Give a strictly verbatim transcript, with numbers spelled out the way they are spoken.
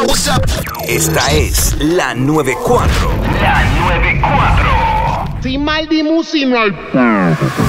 what's up? Esta es la noventa y cuatro. La noventa y cuatro. Sin mal di musical.